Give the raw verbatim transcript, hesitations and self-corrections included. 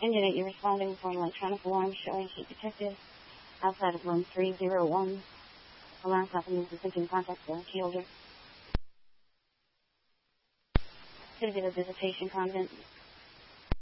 Indicate you're responding for an electronic alarm showing heat detected outside of room three oh one. Alarm clock means the symptom contact the key holder. Certificate of visitation convent.